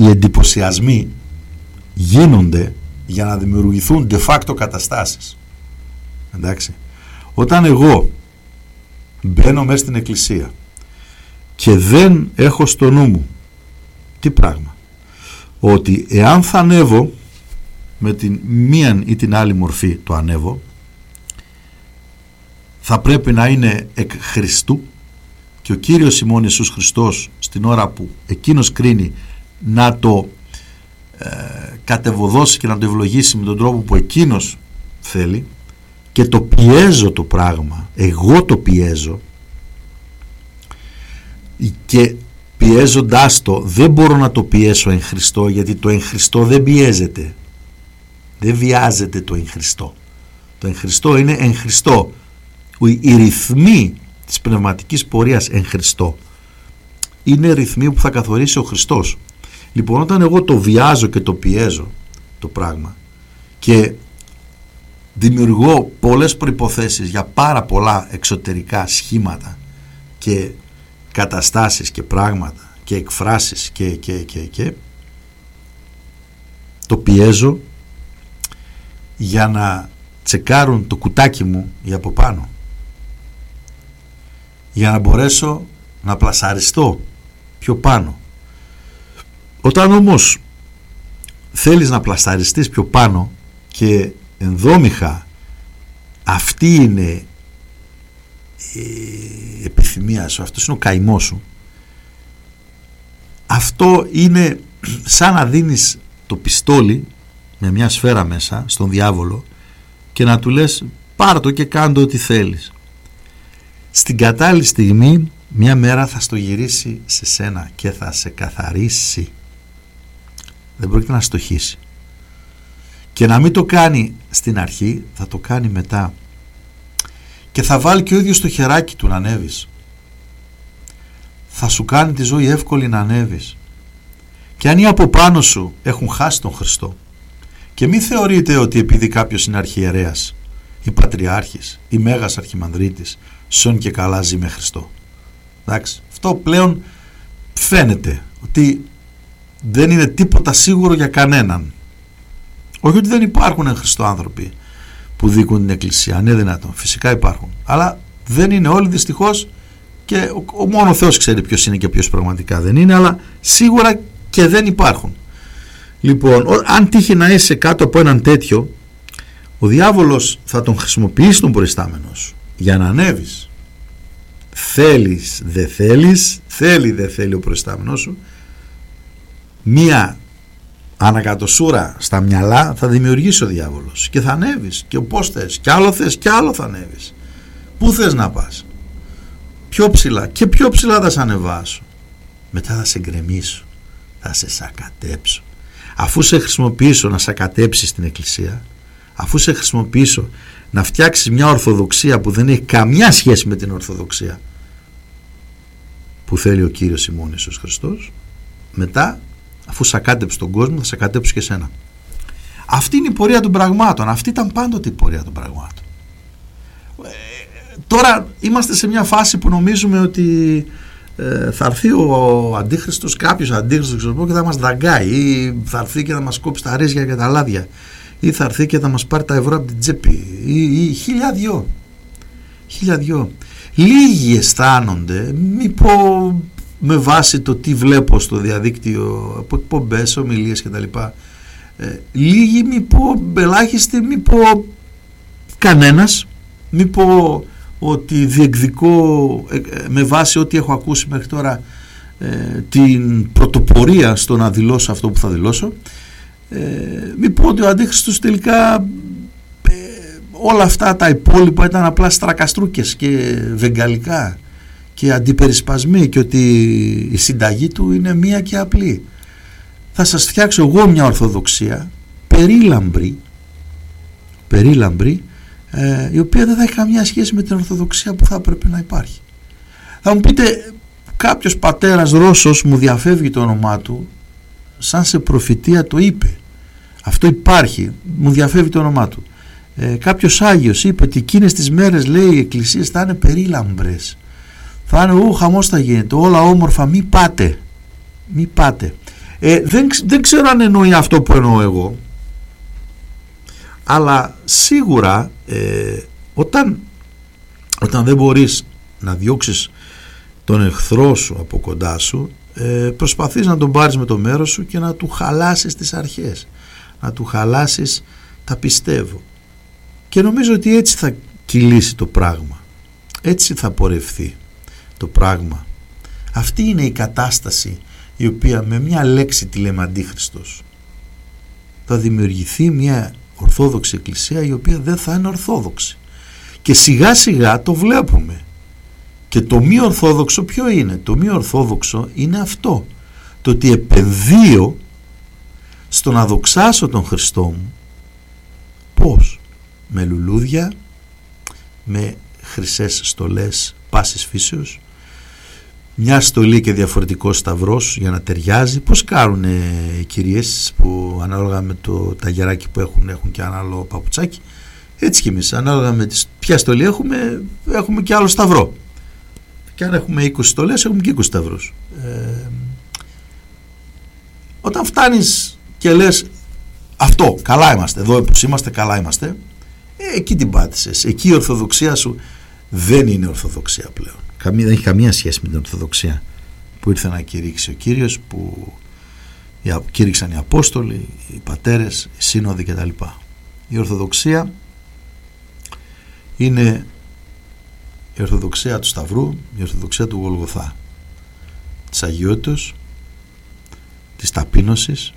οι εντυπωσιασμοί γίνονται για να δημιουργηθούν de facto καταστάσεις. Εντάξει. Όταν εγώ μπαίνω μέσα στην εκκλησία και δεν έχω στο νου μου τι πράγμα, ότι εάν θα ανέβω με την μία ή την άλλη μορφή το ανέβω, θα πρέπει να είναι εκ Χριστού και ο Κύριος ημών Ιησούς Χριστός στην ώρα που εκείνος κρίνει να το κατεβοδώσει και να το ευλογήσει με τον τρόπο που εκείνος θέλει, και το πιέζω το πράγμα, εγώ το πιέζω, και πιέζοντάς το δεν μπορώ να το πιέσω εν Χριστώ, γιατί το εν Χριστώ δεν πιέζεται, δεν βιάζεται το εν Χριστώ. Το εν Χριστώ είναι εν Χριστώ. Οι ρυθμοί της πνευματικής πορείας εν Χριστώ είναι ρυθμοί που θα καθορίσει ο Χριστός. Λοιπόν, όταν εγώ το βιάζω και το πιέζω το πράγμα και δημιουργώ πολλές προϋποθέσεις για πάρα πολλά εξωτερικά σχήματα και καταστάσεις και πράγματα και εκφράσεις και το πιέζω για να τσεκάρουν το κουτάκι μου για από πάνω, για να μπορέσω να πλασαριστώ πιο πάνω. Όταν όμως θέλεις να πλασαριστείς πιο πάνω και ενδόμηχα αυτή είναι η επιθυμία σου, αυτός είναι ο καημός σου, αυτό είναι σαν να δίνεις το πιστόλι με μια σφαίρα μέσα στον διάβολο και να του λες πάρ' το και κάντο ό,τι θέλεις. Στην κατάλληλη στιγμή μια μέρα θα στο γυρίσει σε σένα και θα σε καθαρίσει. Δεν πρόκειται να στοχίσει. Και να μην το κάνει στην αρχή, θα το κάνει μετά. Και θα βάλει και ο ίδιος το χεράκι του να ανέβεις. Θα σου κάνει τη ζωή εύκολη να ανέβεις. Και αν οι από πάνω σου έχουν χάσει τον Χριστό, και μην θεωρείτε ότι επειδή κάποιος είναι αρχιερέας ή πατριάρχης ή μέγας αρχιμανδρίτης, σον και καλά ζει με Χριστό. Εντάξει, αυτό πλέον φαίνεται ότι δεν είναι τίποτα σίγουρο για κανέναν. Όχι ότι δεν υπάρχουν εν Χριστώ άνθρωποι που δίκουν την Εκκλησία, είναι δυνατόν, φυσικά υπάρχουν, αλλά δεν είναι όλοι δυστυχώς, και μόνο ο Θεός ξέρει ποιος είναι και ποιος πραγματικά δεν είναι, αλλά σίγουρα και δεν υπάρχουν. Λοιπόν, αν τύχει να είσαι κάτω από έναν τέτοιο, ο διάβολος θα τον χρησιμοποιήσει τον προϊστάμενο σου για να ανέβεις. Θέλεις, δεν θέλεις, θέλει, δεν θέλει ο προϊστάμενος σου, μία ανακατοσούρα στα μυαλά θα δημιουργήσει ο διάβολος και θα ανέβεις, και πώς θες και άλλο θα ανέβεις. Πού θες να πας? Πιο ψηλά, και πιο ψηλά θα σε ανεβάσω. Μετά θα σε γκρεμίσω, θα σε σακατέψω. Αφού σε χρησιμοποιήσω να σακατέψεις την Εκκλησία, αφού σε χρησιμοποιήσω να φτιάξεις μια ορθοδοξία που δεν έχει καμιά σχέση με την ορθοδοξία που θέλει ο Κύριος ημών Ιησούς Χριστός, μετά, αφού σακάτεψε τον κόσμο, θα σακατέψει και εσένα. Αυτή είναι η πορεία των πραγμάτων. Αυτή ήταν πάντοτε η πορεία των πραγμάτων. Τώρα είμαστε σε μια φάση που νομίζουμε ότι θα έρθει ο Αντίχριστος, κάποιος Αντίχριστος και θα μας δαγκάει, ή θα έρθει και θα μας κόψει τα ρίζια και τα λάδια, ή θα έρθει και θα μας πάρει τα ευρώ από την τσέπη, ή χίλια δυο. Λίγοι αισθάνονται, μη πω με βάση το τι βλέπω στο διαδίκτυο από εκπομπές, ομιλίες κτλ. Λίγοι, μη πω ελάχιστοι, μη πω κανένας, μη πω ότι διεκδικώ με βάση ό,τι έχω ακούσει μέχρι τώρα την πρωτοπορία στο να δηλώσω αυτό που θα δηλώσω, μη πω ότι ο Αντίχριστος τελικά όλα αυτά τα υπόλοιπα ήταν απλά στρακαστρούκες και βεγγαλικά και αντιπερισπασμοί, και ότι η συνταγή του είναι μία και απλή. Θα σας φτιάξω εγώ μια ορθοδοξία περίλαμπρη, η οποία δεν θα έχει καμιά σχέση με την ορθοδοξία που θα έπρεπε να υπάρχει. Θα μου πείτε, κάποιος πατέρας Ρώσος, μου διαφεύγει το όνομά του, σαν σε προφητεία το είπε. Αυτό υπάρχει, μου διαφεύγει το όνομά του. Κάποιος Άγιος είπε ότι εκείνες τις μέρες, λέει, οι εκκλησίες θα είναι περίλαμπρες. Θα είναι, χαμός θα γίνεται, όλα όμορφα, μη πάτε. Δεν ξέρω αν εννοεί αυτό που εννοώ εγώ, αλλά σίγουρα όταν δεν μπορείς να διώξεις τον εχθρό σου από κοντά σου, προσπαθείς να τον πάρεις με το μέρος σου και να του χαλάσεις τις αρχές, να του χαλάσεις τα πιστεύω, και νομίζω ότι έτσι θα κυλήσει το πράγμα, έτσι θα πορευθεί το πράγμα. Αυτή είναι η κατάσταση η οποία, με μια λέξη τη λέμε αντίχριστος, θα δημιουργηθεί μια ορθόδοξη εκκλησία η οποία δεν θα είναι ορθόδοξη, και σιγά σιγά το βλέπουμε. Και το μη ορθόδοξο ποιο είναι? Το μη ορθόδοξο είναι αυτό, το ότι επενδύω στο να δοξάσω τον Χριστό μου. Πώς? Με λουλούδια, με χρυσές στολές πάσης φύσεως, μια στολή και διαφορετικός σταυρός για να ταιριάζει. Πώς κάνουν οι κυρίες που ανάλογα με το ταγεράκι που έχουν και ένα άλλο παπουτσάκι, έτσι και εμείς ανάλογα με ποια στολή έχουμε και άλλο σταυρό, και αν έχουμε 20 στολές έχουμε και 20 σταυρούς. Όταν φτάνεις και λες αυτό, καλά είμαστε, εδώ όπως είμαστε καλά είμαστε, εκεί την πάτησες. Εκεί η ορθοδοξία σου δεν είναι ορθοδοξία πλέον. Δεν έχει καμία σχέση με την ορθοδοξία που ήρθε να κηρύξει ο Κύριος, που κήρυξαν οι Απόστολοι, οι πατέρες, οι σύνοδοι κτλ. Η ορθοδοξία είναι η ορθοδοξία του Σταυρού, η ορθοδοξία του Γολγοθά, της αγιότητας, της ταπείνωσης,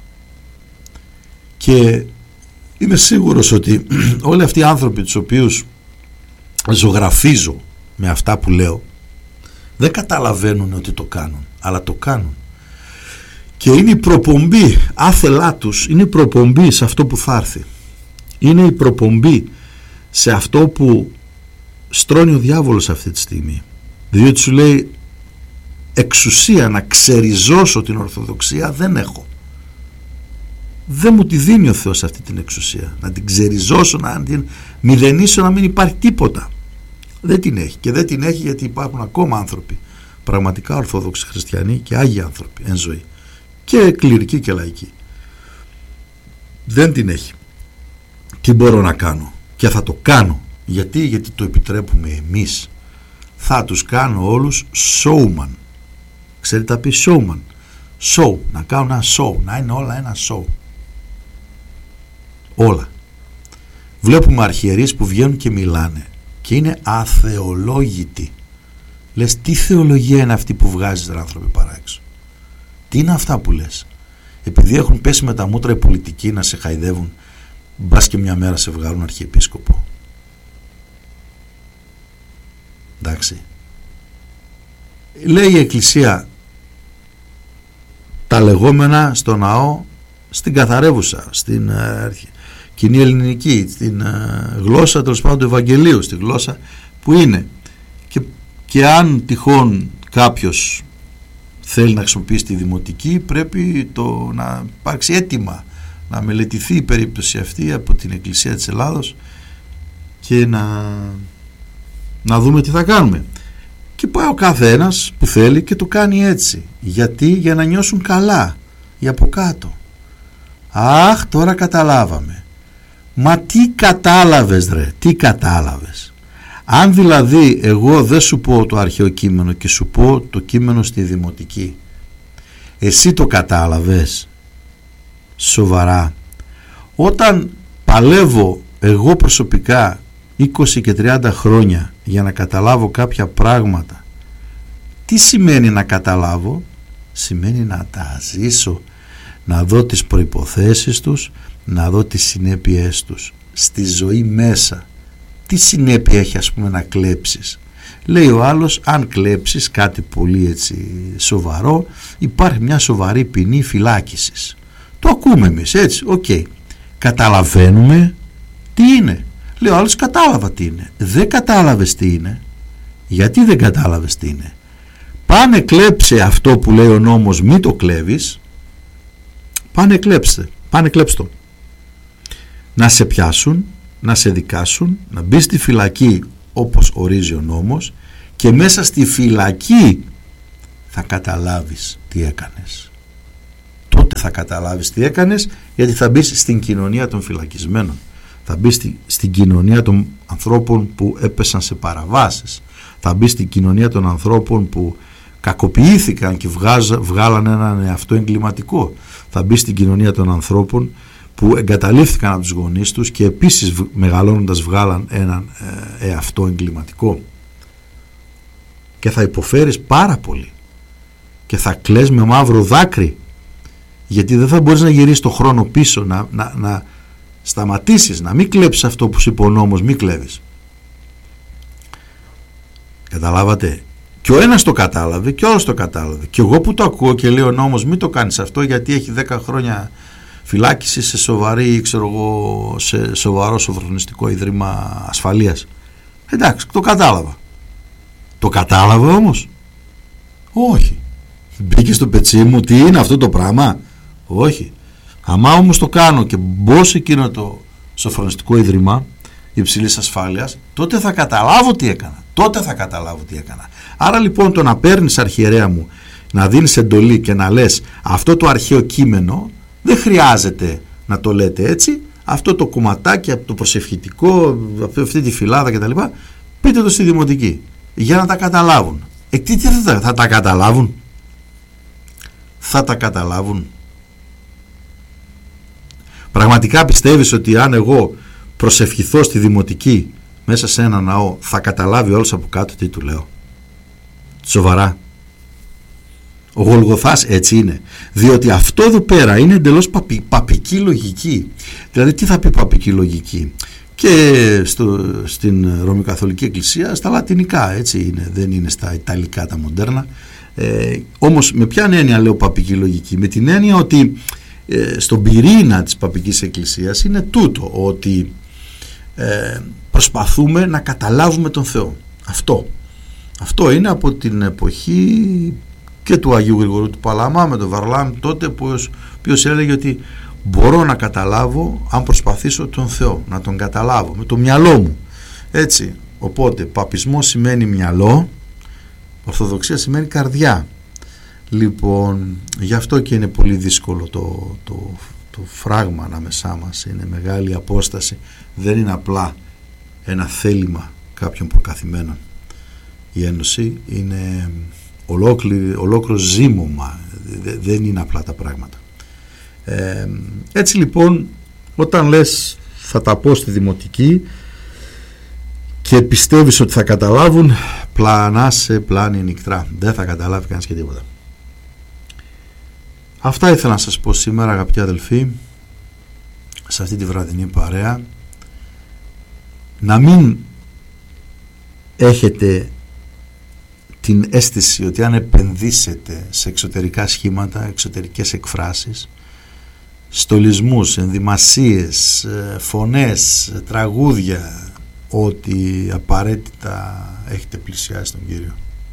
και είμαι σίγουρος ότι όλοι αυτοί οι άνθρωποι τους οποίους ζωγραφίζω με αυτά που λέω δεν καταλαβαίνουν ότι το κάνουν, αλλά το κάνουν, και είναι η προπομπή άθελά τους, είναι η προπομπή σε αυτό που θα έρθει, είναι η προπομπή σε αυτό που στρώνει ο διάβολος αυτή τη στιγμή, διότι σου λέει εξουσία να ξεριζώσω την Ορθοδοξία δεν έχω. Δεν μου τη δίνει ο Θεός αυτή την εξουσία, να την ξεριζώσω, να την μηδενίσω, να μην υπάρχει τίποτα. Δεν την έχει, και δεν την έχει γιατί υπάρχουν ακόμα άνθρωποι πραγματικά ορθόδοξοι χριστιανοί και άγιοι άνθρωποι εν ζωή, και κληρικοί και λαϊκοί. Δεν την έχει. Τι μπορώ να κάνω? Και θα το κάνω. Γιατί το επιτρέπουμε εμείς. Θα τους κάνω όλους showman. Ξέρετε τα πει showman? Show, να κάνουν ένα show, να είναι όλα ένα show. Όλα. Βλέπουμε αρχιερείς που βγαίνουν και μιλάνε και είναι αθεολόγητοι. Λες, τι θεολογία είναι αυτή που βγάζεις, ρε άνθρωποι, παράξω? Τι είναι αυτά που λες? Επειδή έχουν πέσει με τα μούτρα οι πολιτικοί να σε χαϊδεύουν, μπας και μια μέρα σε βγάλουν αρχιεπίσκοπο. Εντάξει. Λέει η Εκκλησία τα λεγόμενα στο ναό, στην καθαρεύουσα, στην κοινή ελληνική, στην γλώσσα τέλος πάντων του Ευαγγελίου, στη γλώσσα που είναι, και αν τυχόν κάποιος θέλει να χρησιμοποιήσει τη δημοτική, πρέπει να υπάρξει αίτημα να μελετηθεί η περίπτωση αυτή από την Εκκλησία της Ελλάδος και να δούμε τι θα κάνουμε. Και πάει ο κάθε ένας που θέλει και το κάνει έτσι. Γιατί? Για να νιώσουν καλά οι από κάτω. Αχ, τώρα καταλάβαμε. Μα τι κατάλαβες, ρε? Τι κατάλαβες? Αν δηλαδή εγώ δεν σου πω το αρχαίο κείμενο και σου πω το κείμενο στη δημοτική, εσύ το κατάλαβες? Σοβαρά? Όταν παλεύω εγώ προσωπικά 20 και 30 χρόνια για να καταλάβω κάποια πράγματα, τι σημαίνει να καταλάβω? Σημαίνει να τα ζήσω, να δω τις προϋποθέσεις τους, να δω τις συνέπειές τους στη ζωή μέσα. Τι συνέπεια έχει, ας πούμε, να κλέψεις? Λέει ο άλλος, αν κλέψεις κάτι πολύ έτσι σοβαρό, υπάρχει μια σοβαρή ποινή φυλάκισης. Το ακούμε εμείς, έτσι, οκ. Καταλαβαίνουμε τι είναι. Λέει ο άλλος, κατάλαβα τι είναι. Δεν κατάλαβες τι είναι. Γιατί δεν κατάλαβες τι είναι? Πάνε κλέψε αυτό που λέει ο νόμος, μη το κλέβεις. Πάνε κλέψτε το. Να σε πιάσουν, να σε δικάσουν, να μπεις στη φυλακή όπως ορίζει ο νόμος, και μέσα στη φυλακή θα καταλάβεις τι έκανες. θα καταλάβεις τι έκανες, γιατί θα μπεις στην κοινωνία των φυλακισμένων, θα μπεις στην κοινωνία των ανθρώπων που έπεσαν σε παραβάσεις, θα μπεις στην κοινωνία των ανθρώπων που κακοποιήθηκαν και βγάλαν έναν εαυτό εγκληματικό, θα μπεις στην κοινωνία των ανθρώπων που εγκαταλείφθηκαν από τους γονείς τους και επίσης μεγαλώνοντας βγάλαν έναν εαυτό εγκληματικό, και θα υποφέρεις πάρα πολύ και θα κλαις με μαύρο δάκρυ, γιατί δεν θα μπορείς να γυρίσεις το χρόνο πίσω, να σταματήσεις, να μην κλέψεις αυτό που σου είπε ο νόμος, μην κλέβεις. Καταλάβατε? Και ο ένας το κατάλαβε και ο άλλος το κατάλαβε, και εγώ που το ακούω και λέω ο νόμος μην το κάνεις αυτό γιατί έχει 10 χρόνια φυλάκιση σε σε σοβαρό σοφρονιστικό ίδρυμα ασφαλείας. Εντάξει, το κατάλαβα. Το κατάλαβα όμως? Όχι. Μπήκε στο πετσί μου τι είναι αυτό το πράγμα? Όχι. Αμά όμως το κάνω και μπω σε εκείνο το σοφρονιστικό ίδρυμα υψηλής ασφάλειας, τότε θα καταλάβω τι έκανα. Άρα λοιπόν το να παίρνεις, αρχιερέα μου, να δίνεις εντολή και να λες αυτό το αρχαίο κείμενο, δεν χρειάζεται να το λέτε έτσι, αυτό το κομματάκι από το προσευχητικό, αυτή τη φυλάδα κτλ, πείτε το στη δημοτική για να τα καταλάβουν. Τι θα τα καταλάβουν? Θα τα καταλάβουν? Πραγματικά πιστεύεις ότι αν εγώ προσευχηθώ στη δημοτική μέσα σε ένα ναό θα καταλάβει όλος από κάτω τι του λέω? Σοβαρά? Ο Γολγοθάς έτσι είναι, διότι αυτό εδώ πέρα είναι εντελώς παπική λογική. Δηλαδή τι θα πει παπική λογική? Και στην Ρωμαιοκαθολική Εκκλησία στα λατινικά έτσι είναι, δεν είναι στα ιταλικά τα μοντέρνα. Όμως με ποια έννοια λέω παπική λογική? Με την έννοια ότι στον πυρήνα της παπικής εκκλησίας είναι τούτο, ότι προσπαθούμε να καταλάβουμε τον Θεό. Αυτό είναι από την εποχή και του Αγίου Γρηγορού του Παλαμά με τον Βαρλάμ τότε, που οποίος έλεγε ότι μπορώ να καταλάβω αν προσπαθήσω τον Θεό, να τον καταλάβω με το μυαλό μου, έτσι. Οπότε παπισμός σημαίνει μυαλό, Ορθοδοξία σημαίνει καρδιά. Λοιπόν, γι' αυτό και είναι πολύ δύσκολο το φράγμα ανάμεσά μας, είναι μεγάλη απόσταση, δεν είναι απλά ένα θέλημα κάποιων προκαθημένων. Η Ένωση είναι ολόκληρο ζήμωμα, δεν είναι απλά τα πράγματα. Έτσι λοιπόν, όταν λες θα τα πω στη δημοτική και πιστεύεις ότι θα καταλάβουν, πλανάσαι πλάνη νυχτρά, δεν θα καταλάβει κανείς και τίποτα. Αυτά ήθελα να σας πω σήμερα, αγαπητοί αδελφοί, σε αυτή τη βραδινή παρέα. Να μην έχετε την αίσθηση ότι αν επενδύσετε σε εξωτερικά σχήματα, εξωτερικές εκφράσεις, στολισμούς, ενδυμασίες, φωνές, τραγούδια, ότι απαραίτητα έχετε πλησιάσει τον Κύριο.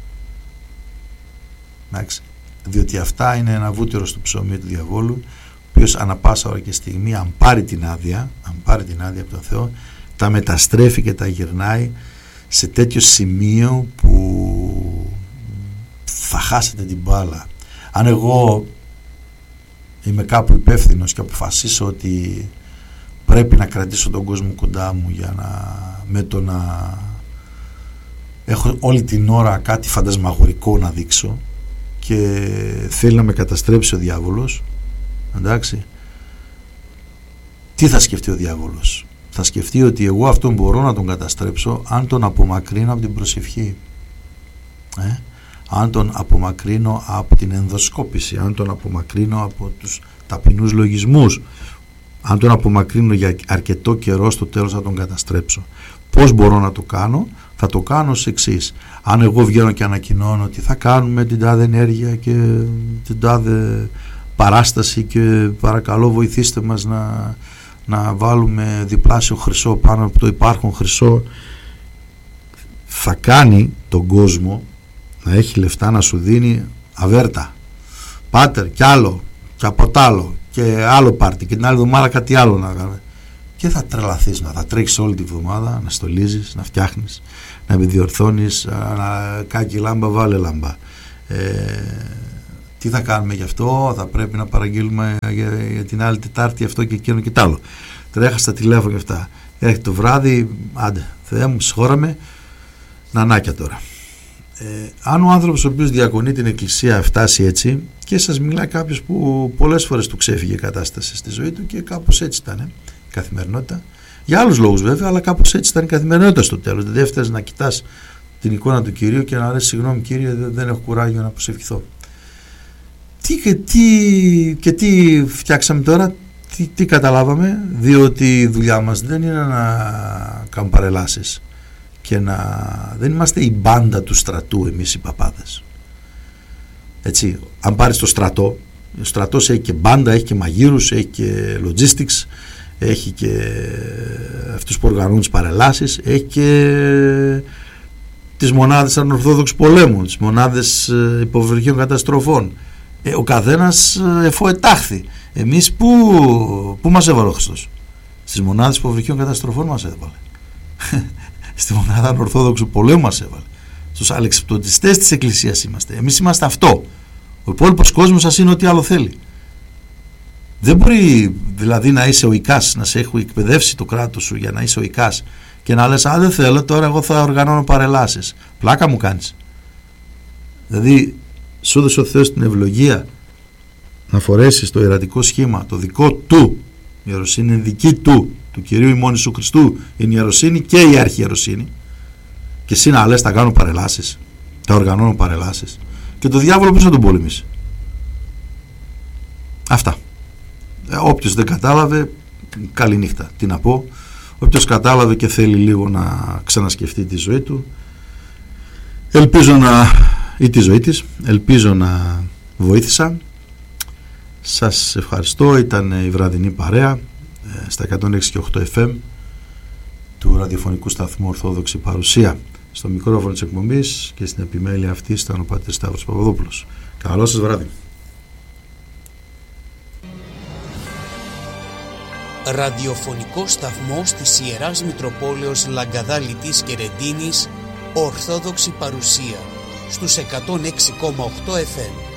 Εντάξει. Διότι αυτά είναι ένα βούτυρο στο ψωμί του διαβόλου, ο οποίος ανά πάσα ώρα και στιγμή, αν πάρει την άδεια από τον Θεό, τα μεταστρέφει και τα γυρνάει σε τέτοιο σημείο που θα χάσετε την μπάλα. Αν εγώ είμαι κάπου υπεύθυνος και αποφασίσω ότι πρέπει να κρατήσω τον κόσμο κοντά μου για να έχω όλη την ώρα κάτι φαντασμαγορικό να δείξω και θέλει να με καταστρέψει ο διάβολος, εντάξει, τι θα σκεφτεί ο διάβολος? Θα σκεφτεί ότι εγώ αυτόν μπορώ να τον καταστρέψω αν τον απομακρύνω από την προσευχή, αν τον απομακρύνω από την ενδοσκόπηση, αν τον απομακρύνω από τους ταπεινούς λογισμούς, αν τον απομακρύνω για αρκετό καιρό, στο τέλος θα τον καταστρέψω. Πώς μπορώ να το κάνω? Θα το κάνω ως εξής. Αν εγώ βγαίνω και ανακοινώνω ότι θα κάνουμε την τάδε ενέργεια και την τάδε παράσταση και παρακαλώ βοηθήστε μας να βάλουμε διπλάσιο χρυσό πάνω από το υπάρχον χρυσό, θα κάνει τον κόσμο να έχει λεφτά να σου δίνει αβέρτα, πάτερ κι άλλο και από τ' άλλο και άλλο πάρτι και την άλλη εβδομάδα κάτι άλλο να κάνει, και θα τρελαθείς, θα τρέχεις όλη τη βδομάδα να στολίζεις, να φτιάχνεις, να επιδιορθώνεις, να κάκι λάμπα βάλε λάμπα, Τι θα κάνουμε γι' αυτό, θα πρέπει να παραγγείλουμε για την άλλη Τετάρτη αυτό και εκείνο και τ' άλλο. Τρέχα στα τηλέφωνα και αυτά. Έρχεται το βράδυ, άντε, Θεέ μου, συγχώραμε, νανάκια τώρα. Αν ο άνθρωπος ο οποίος διακονεί την εκκλησία φτάσει έτσι, και σας μιλάει κάποιος που πολλές φορές του ξέφυγε η κατάσταση στη ζωή του και κάπως έτσι ήταν η καθημερινότητα, για άλλους λόγους βέβαια, αλλά κάπως έτσι ήταν η καθημερινότητα στο τέλος. Δεν έφτασε να κοιτάς την εικόνα του Κυρίου και να λες συγγνώμη Κύριε, δεν έχω κουράγιο να προσευχηθώ. Τι φτιάξαμε τώρα, τι καταλάβαμε, διότι η δουλειά μας δεν είναι να κάνουμε παρελάσεις και δεν είμαστε η μπάντα του στρατού εμείς οι παπάδες. Έτσι, αν πάρεις το στρατό, ο στρατός έχει και μπάντα, έχει και μαγείρους, έχει και logistics, έχει και αυτούς που οργανώνουν τις παρελάσεις, έχει και τις μονάδες ανορθόδοξου πολέμου, τις μονάδες υποβρυχίων καταστροφών. Ο καθένας εφοετάχθη. Εμείς πού μας έβαλε ο Χριστός? Στις μονάδες υποβρυχίων καταστροφών μας έβαλε. Στη μονάδα ανορθόδοξου πολέμου μας έβαλε. Στους αλεξιπτωτιστές της Εκκλησίας είμαστε. Εμείς είμαστε αυτό. Ο υπόλοιπος κόσμος σας είναι ό,τι άλλο θέλει. Δεν μπορεί δηλαδή να είσαι ο Ικάς, να σε έχει εκπαιδεύσει το κράτος σου για να είσαι ο Ικάς και να λες δεν θέλω, τώρα εγώ θα οργανώνω παρελάσεις. Πλάκα μου κάνεις. Δηλαδή σου έδωσε ο Θεός την ευλογία να φορέσεις το ιερατικό σχήμα, το δικό του. Η ιεροσύνη είναι δική του Κυρίου ημών Ιησού Χριστού. Είναι η ιεροσύνη και η αρχιεροσύνη. Και εσύ να λες θα κάνω παρελάσεις, θα οργανώνω παρελάσεις. Και το διάβολο πώς θα τον πολεμήσει? Αυτά. Όποιος δεν κατάλαβε, καλή νύχτα. Τι να πω. Όποιος κατάλαβε και θέλει λίγο να ξανασκεφτεί τη ζωή του, ή τη ζωή της, ελπίζω να βοήθησα. Σας ευχαριστώ. Ήταν η βραδινή παρέα στα 106,8 FM του ραδιοφωνικού σταθμού Ορθόδοξη Παρουσία. Στο μικρόφωνο της εκπομπής και στην επιμέλεια αυτής ήταν ο Πατήρ Σταύρος Παπαδόπουλος. Καλό σας βράδυ. Ραδιοφωνικό σταθμός της Ιεράς Μητροπόλεως Λαγκαδά Λιτής και Ρεντίνης, Ορθόδοξη Παρουσία, στους 106,8 FM.